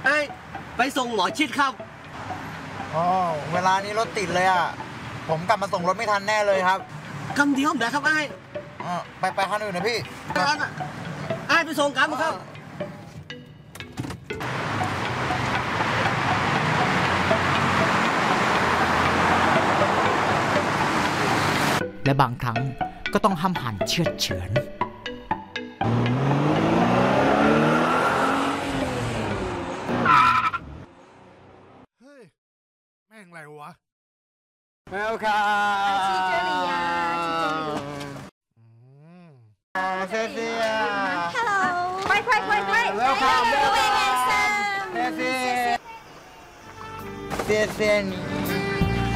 ไอ้ไปส่งหมอชิดครับอ๋อเวลานี้รถติดเลยอ่ะผมกลับมาส่งรถไม่ทันแน่เลยครับคำเดียวนะครับไอ้ไปคันอื่นนะพี่ไอ้ไปส่งกันครับและบางครั้งก็ต้องห้ำหั่นเชือดเฉือนเฮ้ยแม่งอะไรวะ Welcome 去这里呀，去这里。 谢谢 Hello，快 ，Welcome， 各位先生， 谢谢你。